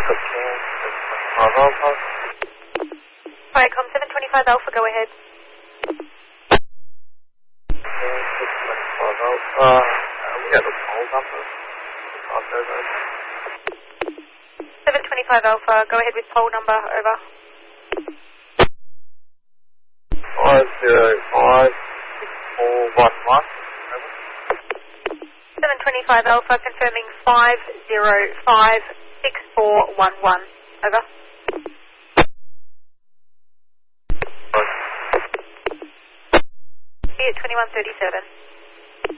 Okay, 25 Alpha. Viacom 725 Alpha, go ahead. Okay, 625 Alpha. We got the poll number. 725 Alpha, go ahead with poll number, over. 5056411. 725 Alpha, confirming 5056411, over. Be at 2137.